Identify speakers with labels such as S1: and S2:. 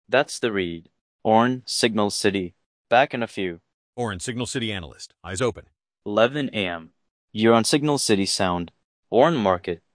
S1: That's the read. Orn, Signal City. Back in a few.
S2: Orin, Signal City analyst. Eyes open.
S1: 11 a.m. You're on Signal City Sound. Orn Market.